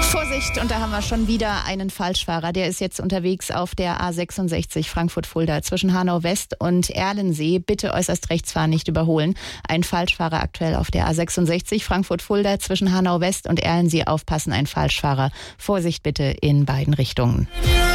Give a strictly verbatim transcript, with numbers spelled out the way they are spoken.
Vorsicht, und da haben wir schon wieder einen Falschfahrer. Der ist jetzt unterwegs auf der A sechsundsechzig Frankfurt-Fulda zwischen Hanau West und Erlensee. Bitte äußerst rechts fahren, nicht überholen. Ein Falschfahrer aktuell auf der A sechsundsechzig Frankfurt-Fulda zwischen Hanau West und Erlensee. Aufpassen, ein Falschfahrer. Vorsicht bitte in beiden Richtungen.